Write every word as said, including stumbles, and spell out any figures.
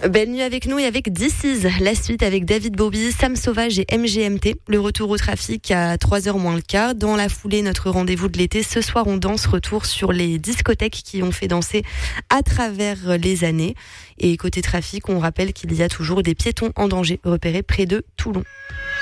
Belle nuit avec nous et avec This Is, la suite avec David Bowie, Sam Sauvage et M G M T. Le retour au trafic à trois heures moins le quart. Dans la foulée, notre rendez-vous de l'été. Ce soir, on danse. Retour sur les discothèques qui ont fait danser à travers les années. Et côté trafic, on rappelle qu'il y a toujours des piétons en danger repérés près de Toulon.